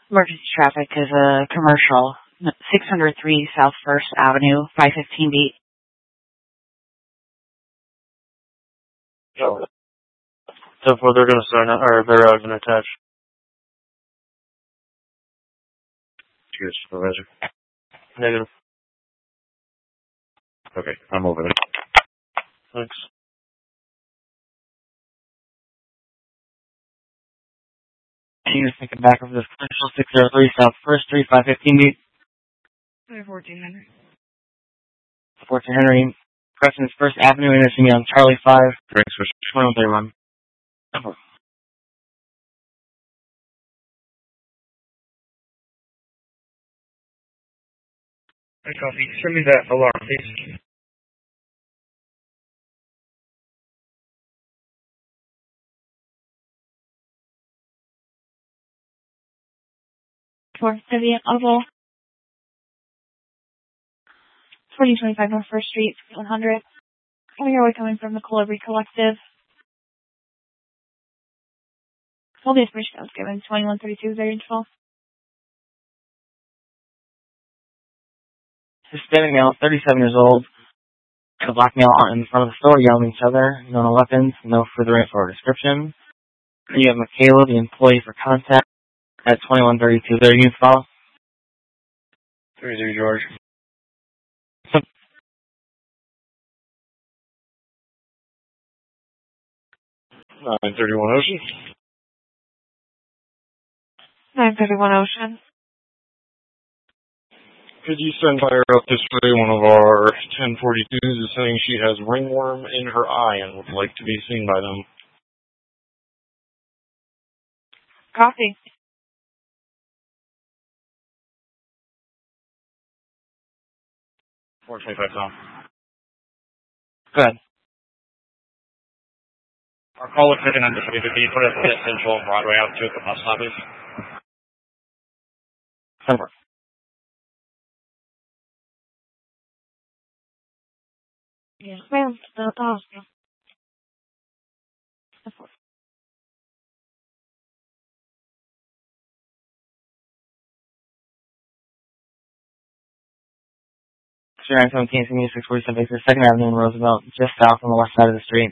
Emergency traffic is a commercial. 603 South First Avenue, 515 beat. Oh. So far they're going to sign up, or they're going to attach. Cheers, supervisor. Negative. Okay, I'm over there. Thanks. Can you just take it back over this commercial 603 South First Street, 515 beat? 1400. 14 Henry. Preston's First Avenue, intersection on Charlie 5. Drinks for 2131. Hi, copy. Send me that alarm, please. For Vivian Oval. 2025 North First Street, 100. We are coming from the Colibri Collective. All the information that was given, 2132 Variant 12. Hispanic male, 37 years old. A black male in front of the store yelling at each other. No weapons, no further info or description. And you have Michaela, the employee for contact, at 2132 Variant 12. 30 George. 931 Ocean. 931 Ocean. Could you send fire up this way? One of our 1042s is saying she has ringworm in her eye and would like to be seen by them. Copy. $425, Tom. Good. Our call was taken on the 50. Can you put us at Central Broadway out to the bus stop, please? Simple. Yes, ma'am. The hospital. Sure, 17, 647 Acres, 2nd Avenue and Roosevelt, just south on the west side of the street.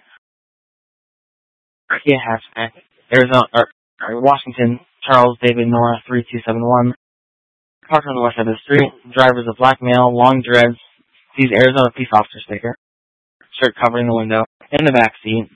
Yeah, hatchback. Arizona, or Washington, Charles David Nora, 3271. Parked on the west side of the street. Driver's a black male, long dreads. Sees Arizona Peace Officer sticker. Shirt covering the window. In the back seat.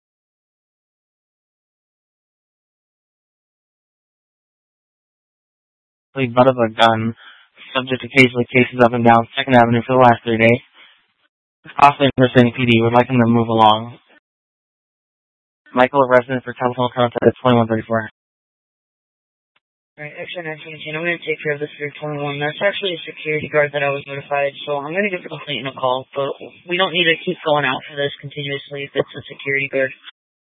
Butt of a gun. Subject occasionally cases up and down 2nd Avenue for the last 3 days. Possibly impersonating PD. Would like him to move along. Michael, a resident for telephone contact at 2134. Alright, Extra 1918, I'm going to take care of this for 21. That's actually a security guard that I was notified, so I'm going to give the complaint in a call, but we don't need to keep going out for this continuously if it's a security guard.